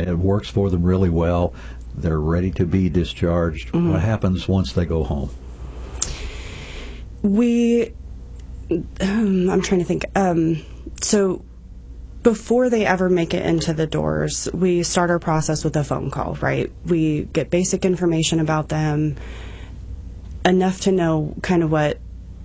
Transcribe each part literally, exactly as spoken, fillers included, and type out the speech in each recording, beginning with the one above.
it works for them really well. They're ready to be discharged. Mm-hmm. What happens once they go home? We, um, I'm trying to think. Um, so before they ever make it into the doors, we start our process with a phone call, right? We get basic information about them, enough to know kind of what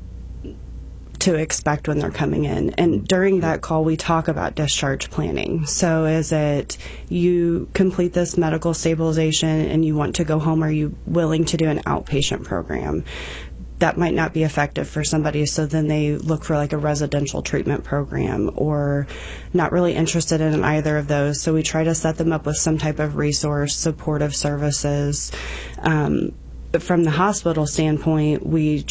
to expect when they're coming in. And during that call, we talk about discharge planning. So is it you complete this medical stabilization and you want to go home? Are you willing to do an outpatient program? That might not be effective for somebody, so then they look for like a residential treatment program, or not really interested in either of those. So we try to set them up with some type of resource, supportive services. Um, but from the hospital standpoint, we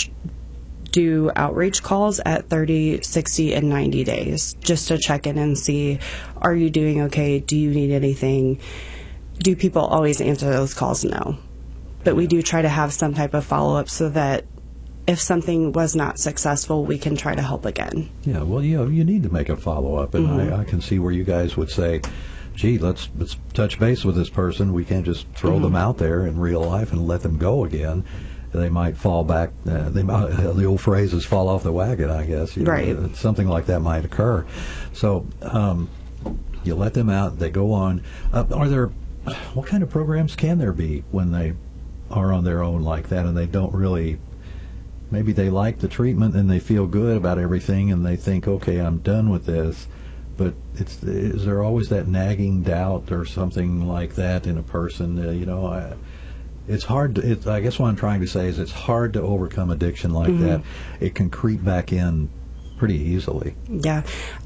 do outreach calls at thirty, sixty, and ninety days, just to check in and see, are you doing okay? Do you need anything? Do people always answer those calls? No. But we do try to have some type of follow-up so that if something was not successful, we can try to help again. Yeah, well, you know, you need to make a follow-up, and mm-hmm. I, I can see where you guys would say, gee, let's let's touch base with this person. We can't just throw mm-hmm. them out there in real life and let them go again. They might fall back. Uh, they might, uh, the old phrase is fall off the wagon, I guess. You know, right. uh, something like that might occur. So um, you let them out. They go on. Uh, are there, what kind of programs can there be when they are on their own like that and they don't really, maybe they like the treatment and they feel good about everything and they think, okay, I'm done with this. But it's is there always that nagging doubt or something like that in a person? Uh, you know, I, it's hard to, it, I guess what I'm trying to say is it's hard to overcome addiction like mm-hmm. that. It can creep back in pretty easily. Yeah.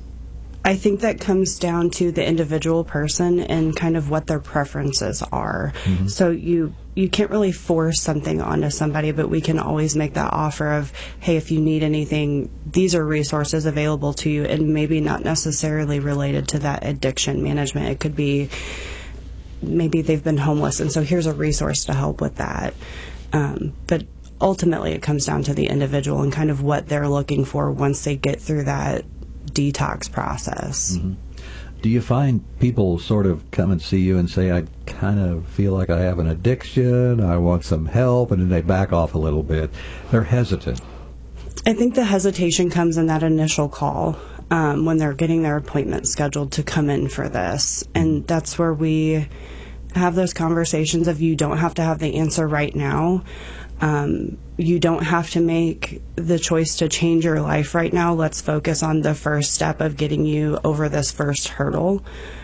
I think that comes down to the individual person and kind of what their preferences are. Mm-hmm. So you you can't really force something onto somebody, but we can always make that offer of, hey, if you need anything, these are resources available to you, and maybe not necessarily related to that addiction management. It could be maybe they've been homeless, and so here's a resource to help with that. Um, but ultimately it comes down to the individual and kind of what they're looking for once they get through that detox process. Mm-hmm. Do you find people sort of come and see you and say, I kind of feel like I have an addiction, I want some help, and then they back off a little bit? They're hesitant. I think the hesitation comes in that initial call um, when they're getting their appointment scheduled to come in for this. And that's where we have those conversations of, you don't have to have the answer right now. Um, you don't have to make the choice to change your life right now. Let's focus on the first step of getting you over this first hurdle,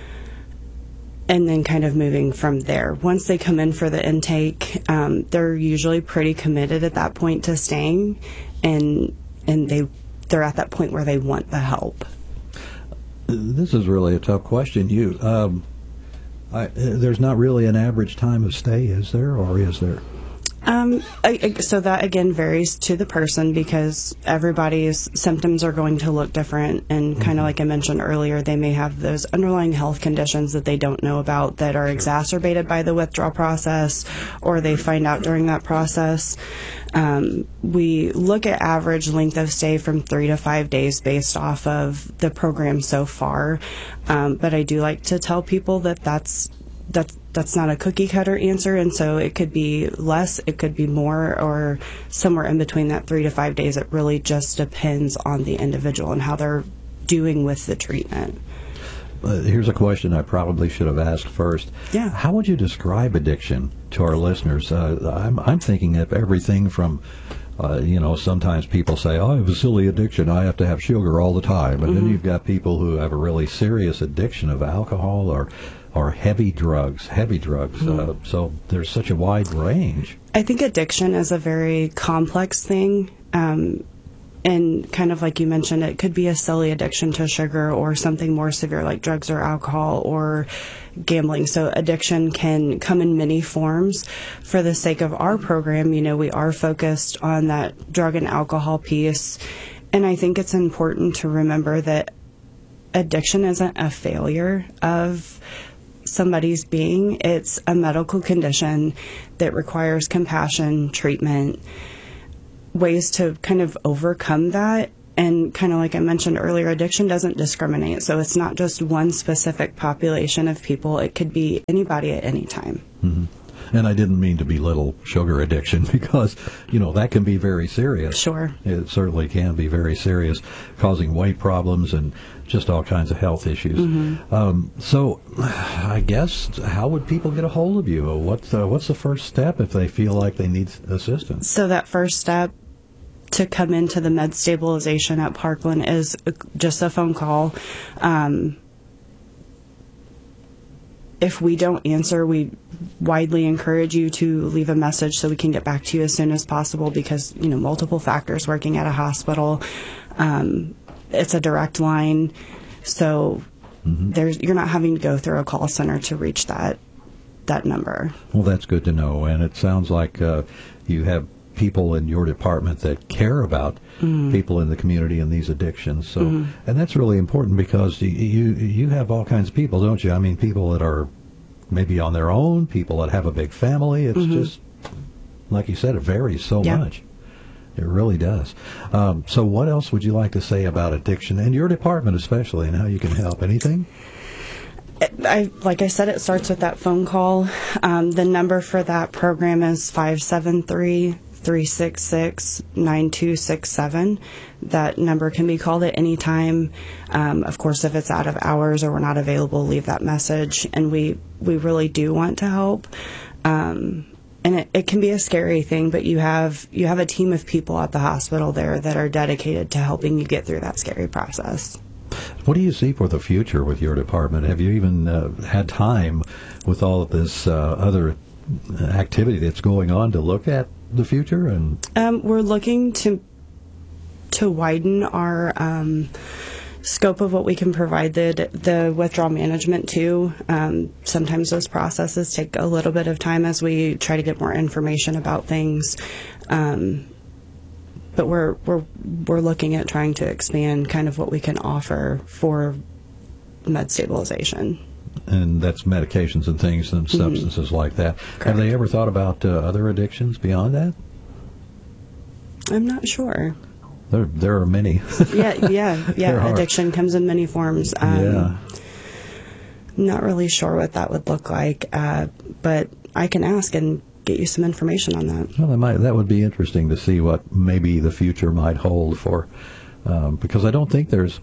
and then kind of moving from there. Once they come in for the intake, um, they're usually pretty committed at that point to staying, and and they they're at that point where they want the help. This is really a tough question. You, um, I, there's not really an average time of stay, is there, or is there? Um, I, I, so that, again, varies to the person, because everybody's symptoms are going to look different. And mm-hmm. kind of like I mentioned earlier, they may have those underlying health conditions that they don't know about that are exacerbated by the withdrawal process, or they find out during that process. Um, we look at average length of stay from three to five days based off of the program so far. Um, but I do like to tell people that that's that's that's not a cookie cutter answer, and so it could be less, it could be more, or somewhere in between that three to five days. It really just depends on the individual and how they're doing with the treatment. Uh, here's a question I probably should have asked first. Yeah. How would you describe addiction to our listeners? Uh, I'm, I'm thinking of everything from, uh, you know, sometimes people say, oh, I have a silly addiction, I have to have sugar all the time. And mm-hmm. then you've got people who have a really serious addiction of alcohol or or heavy drugs, heavy drugs. Mm-hmm. Uh, so there's such a wide range. I think addiction is a very complex thing. Um, and kind of like you mentioned, it could be a silly addiction to sugar or something more severe like drugs or alcohol or gambling. So addiction can come in many forms. For the sake of our program, you know, we are focused on that drug and alcohol piece. And I think it's important to remember that addiction isn't a failure of somebody's being. It's a medical condition that requires compassion, treatment, ways to kind of overcome that. And kind of like I mentioned earlier, addiction doesn't discriminate. So it's not just one specific population of people. It could be anybody at any time. Mm-hmm. And I didn't mean to belittle sugar addiction because, you know, that can be very serious. Sure. It certainly can be very serious, causing weight problems and just all kinds of health issues. Mm-hmm. Um, so I guess, how would people get a hold of you? What's, uh, what's the first step if they feel like they need assistance? So that first step to come into the med stabilization at Parkland is just a phone call. Um, if we don't answer, we widely encourage you to leave a message so we can get back to you as soon as possible, because, you know, multiple factors working at a hospital. Um, it's a direct line, so mm-hmm. there's you're not having to go through a call center to reach that that number. Well, that's good to know, and it sounds like uh, you have people in your department that care about mm. people in the community and these addictions. So, mm. and that's really important, because you, you you have all kinds of people, don't you? I mean, people that are maybe on their own, people that have a big family. It's mm-hmm. just, like you said, it varies so yeah. much. It really does. Um, so what else would you like to say about addiction and your department especially, and how you can help? Anything? I, like I said, it starts with that phone call. Um, the number for that program is five seven three, three six six, nine two six seven. That number can be called at any time. Um, of course, if it's out of hours or we're not available, leave that message. And we, we really do want to help. Um, and it, it can be a scary thing, but you have you have a team of people at the hospital there that are dedicated to helping you get through that scary process. What do you see for the future with your department? Have you even uh, had time with all of this uh, other activity that's going on to look at the future? And um, we're looking to to widen our um, scope of what we can provide the the withdrawal management to. Um, sometimes those processes take a little bit of time as we try to get more information about things. Um, But we're we're we're looking at trying to expand kind of what we can offer for med stabilization. And that's medications and things and mm-hmm. substances like that. Correct. Have they ever thought about uh, other addictions beyond that? I'm not sure. There there are many. yeah, yeah, yeah. Addiction comes in many forms. Um, yeah. Not really sure what that would look like, uh, but I can ask and get you some information on that. Well, that might that would be interesting to see what maybe the future might hold for, um, because I don't think there's,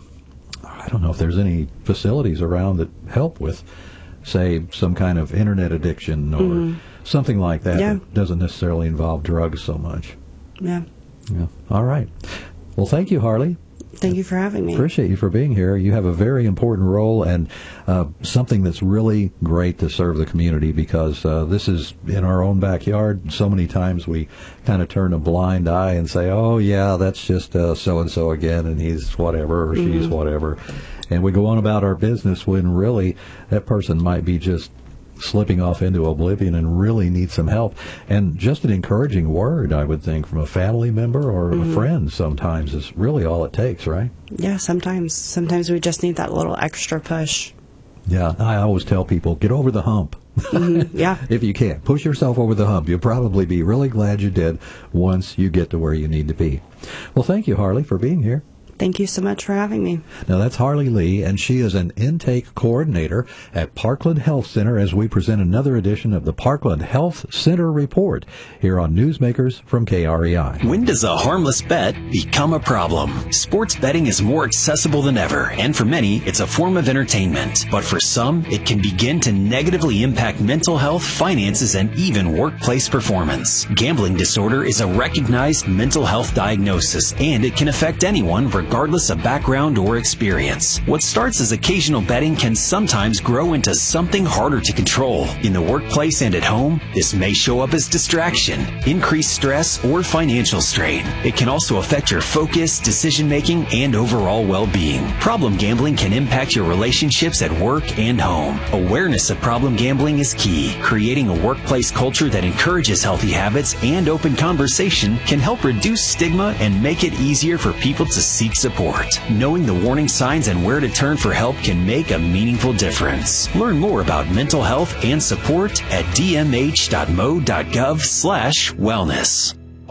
I don't know if there's any facilities around that help with, say, some kind of internet addiction or mm-hmm. something like that. Yeah. That doesn't necessarily involve drugs so much. Yeah. Yeah. All right. Well, thank you, Harley. Thank you for having me. Appreciate you for being here. You have a very important role and uh, something that's really great to serve the community, because uh, this is in our own backyard. So many times we kind of turn a blind eye and say, oh, yeah, that's just uh, so-and-so again, and he's whatever or mm-hmm. she's whatever. And we go on about our business when really that person might be just slipping off into oblivion and really need some help. And just an encouraging word, I would think, from a family member or mm-hmm. a friend sometimes is really all it takes, right? Yeah, sometimes. Sometimes we just need that little extra push. Yeah, I always tell people, get over the hump. Mm-hmm. Yeah. If you can, push yourself over the hump. You'll probably be really glad you did once you get to where you need to be. Well, thank you, Harley, for being here. Thank you so much for having me. Now, that's Harley Lee, and she is an intake coordinator at Parkland Health Center as we present another edition of the Parkland Health Center Report here on Newsmakers from K R E I. When does a harmless bet become a problem? Sports betting is more accessible than ever, and for many, it's a form of entertainment. But for some, it can begin to negatively impact mental health, finances, and even workplace performance. Gambling disorder is a recognized mental health diagnosis, and it can affect anyone regardless of background or experience. What starts as occasional betting can sometimes grow into something harder to control. In the workplace and at home, this may show up as distraction, increased stress, or financial strain. It can also affect your focus, decision-making, and overall well-being. Problem gambling can impact your relationships at work and home. Awareness of problem gambling is key. Creating a workplace culture that encourages healthy habits and open conversation can help reduce stigma and make it easier for people to seek support. Knowing the warning signs and where to turn for help can make a meaningful difference. Learn more about mental health and support at d m h dot m o dot gov slash wellness.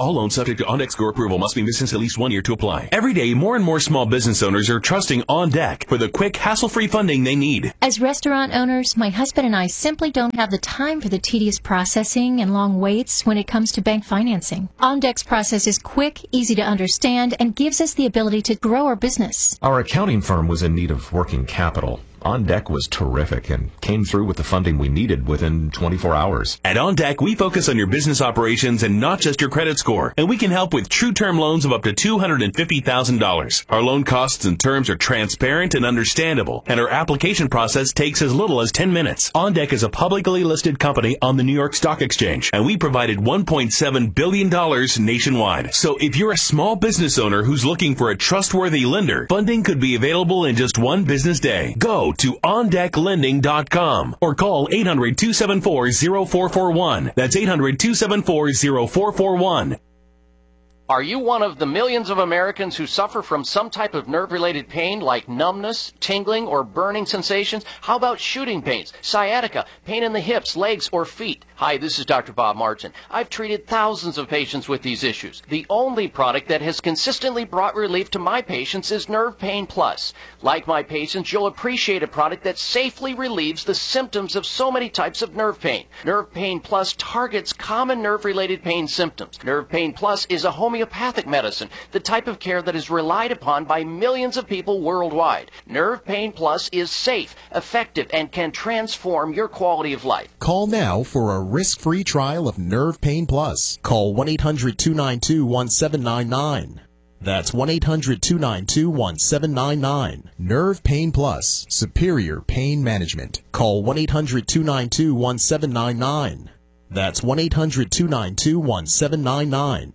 All loans subject to OnDeck score approval must be missed since at least one year to apply. Every day, more and more small business owners are trusting OnDeck for the quick, hassle-free funding they need. As restaurant owners, my husband and I simply don't have the time for the tedious processing and long waits when it comes to bank financing. OnDeck's process is quick, easy to understand, and gives us the ability to grow our business. Our accounting firm was in need of working capital. OnDeck was terrific and came through with the funding we needed within twenty-four hours. At OnDeck, we focus on your business operations and not just your credit score, and we can help with true term loans of up to two hundred fifty thousand dollars. Our loan costs and terms are transparent and understandable, and our application process takes as little as ten minutes. OnDeck is a publicly listed company on the New York Stock Exchange, and we provided one point seven billion dollars nationwide. So if you're a small business owner who's looking for a trustworthy lender, funding could be available in just one business day. Go to on deck lending dot com or call eight hundred, two seven four, zero four four one. That's eight hundred, two seven four, zero four four one. Are you one of the millions of Americans who suffer from some type of nerve-related pain like numbness, tingling, or burning sensations? How about shooting pains, sciatica, pain in the hips, legs, or feet? Hi, this is Doctor Bob Martin. I've treated thousands of patients with these issues. The only product that has consistently brought relief to my patients is Nerve Pain Plus. Like my patients, you'll appreciate a product that safely relieves the symptoms of so many types of nerve pain. Nerve Pain Plus targets common nerve-related pain symptoms. Nerve Pain Plus is a homeopathic Homeopathic medicine, the type of care that is relied upon by millions of people worldwide. Nerve Pain Plus is safe, effective, and can transform your quality of life. Call now for a risk-free trial of Nerve Pain Plus. Call one eight hundred, two nine two, one seven nine nine. That's one eight hundred, two nine two, one seven nine nine. Nerve Pain Plus, superior pain management. Call one eight hundred, two nine two, one seven nine nine. That's one eight hundred, two nine two, one seven nine nine.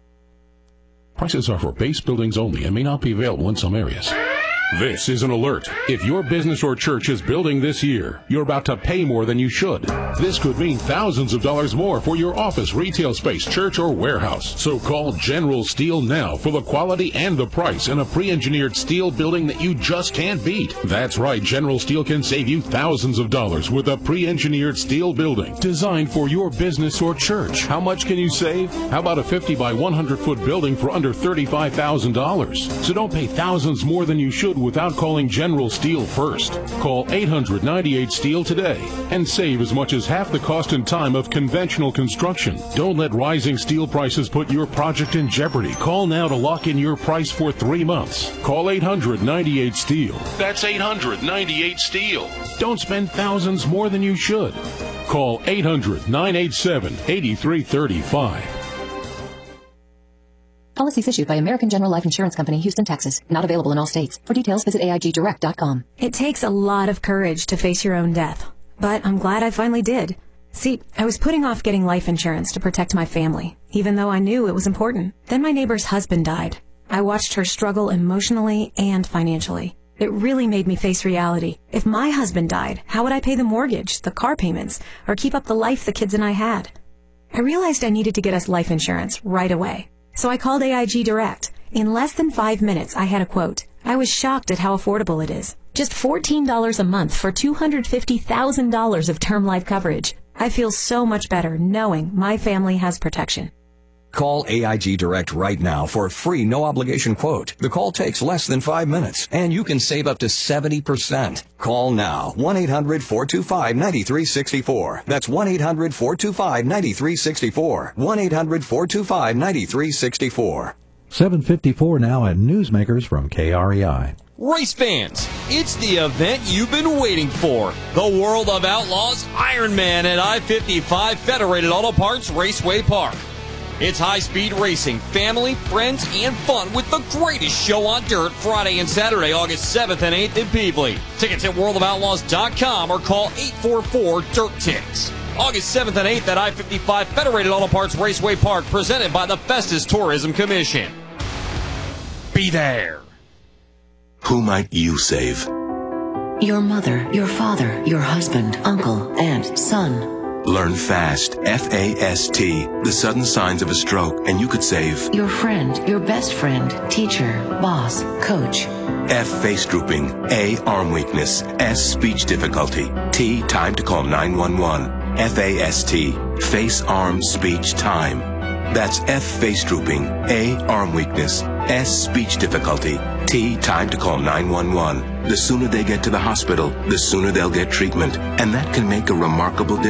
Prices are for base buildings only and may not be available in some areas. This is an alert. If your business or church is building this year, you're about to pay more than you should. This could mean thousands of dollars more for your office, retail space, church, or warehouse. So call General Steel now for the quality and the price in a pre-engineered steel building that you just can't beat. That's right, General Steel can save you thousands of dollars with a pre-engineered steel building designed for your business or church. How much can you save? How about a fifty by one hundred foot building for under thirty-five thousand dollars? So don't pay thousands more than you should without calling General Steel first. Call eight hundred, ninety-eight, STEEL today and save as much as half the cost and time of conventional construction. Don't let rising steel prices put your project in jeopardy. Call now to lock in your price for three months. Call eight hundred, ninety-eight, STEEL. That's eight hundred, ninety-eight, STEEL. Don't spend thousands more than you should. Call eight hundred, nine eight seven, eight three three five. Policies issued by American General Life Insurance Company, Houston, Texas. Not available in all states. For details, visit A I G direct dot com. It takes a lot of courage to face your own death, but I'm glad I finally did. See, I was putting off getting life insurance to protect my family, even though I knew it was important. Then my neighbor's husband died. I watched her struggle emotionally and financially. It really made me face reality. If my husband died, how would I pay the mortgage, the car payments, or keep up the life the kids and I had? I realized I needed to get us life insurance right away. So I called A I G Direct. In less than five minutes, I had a quote. I was shocked at how affordable it is. Just fourteen dollars a month for two hundred fifty thousand dollars of term life coverage. I feel so much better knowing my family has protection. Call A I G Direct right now for a free no-obligation quote. The call takes less than five minutes, and you can save up to seventy percent. Call now, one eight hundred, four two five, nine three six four. That's one eight hundred, four two five, nine three six four. one eight hundred, four two five, nine three six four. seven fifty-four now at Newsmakers from K R E I. Race fans, it's the event you've been waiting for. The World of Outlaws Ironman at I fifty-five Federated Auto Parts Raceway Park. It's high-speed racing, family, friends, and fun with the greatest show on dirt Friday and Saturday, August seventh and eighth in Peevely. Tickets at world of outlaws dot com or call eight four four, D I R T Tix. August seventh and eighth at I fifty-five Federated Auto Parts Raceway Park, presented by the Festus Tourism Commission. Be there. Who might you save? Your mother, your father, your husband, uncle, aunt, son. Learn FAST, F A S T, the sudden signs of a stroke, and you could save your friend, your best friend, teacher, boss, coach. F, face drooping. A, arm weakness. S, speech difficulty. T, time to call nine one one. F A S T, face, arm, speech, time. That's F, face drooping, A, arm weakness, S, speech difficulty, T, time to call nine one one. The sooner they get to the hospital, the sooner they'll get treatment, and that can make a remarkable difference.